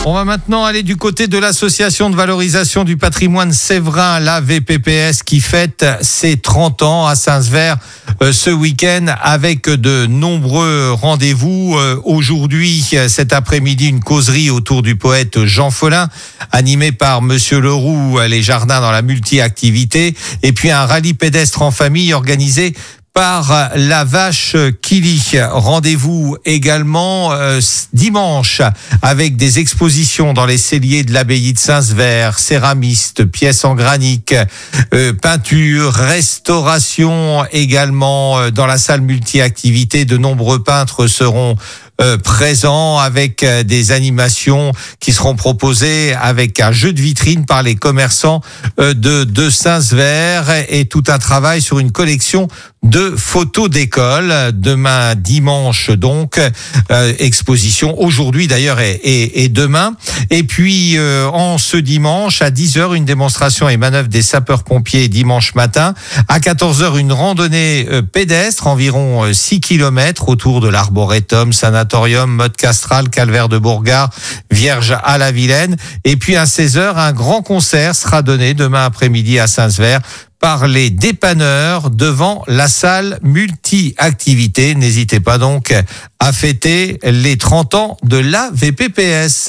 On va maintenant aller du côté de l'association de valorisation du patrimoine Séverin, la VPPS, qui fête ses 30 ans à Saint-Sever ce week-end avec de nombreux rendez-vous. Aujourd'hui, cet après-midi, une causerie autour du poète Jean Follin, animée par Monsieur Leroux, les jardins dans la multi-activité, et puis un rallye pédestre en famille organisé par la Vache qui lit. Rendez-vous également dimanche avec des expositions dans les celliers de l'abbaye de Saint-Sever, céramistes, pièces en granit, peinture, restauration également dans la salle multi-activité. De nombreux peintres seront présents avec des animations qui seront proposées avec un jeu de vitrine par les commerçants de Saint-Sever et tout un travail sur une collection de photos d'école. Demain dimanche donc, exposition aujourd'hui d'ailleurs et demain. Et puis en ce dimanche à 10h, une démonstration et manœuvre des sapeurs-pompiers dimanche matin. À 14h, une randonnée pédestre, environ 6 km autour de l'Arboretum, Sanatorium, Motte Castral, Calvaire de Bourgard, Vierge à la Vilaine. Et puis à 16h, un grand concert sera donné demain après-midi à Saint-Sever par les dépanneurs devant la salle multi-activité. N'hésitez pas donc à fêter les 30 ans de la VPPS.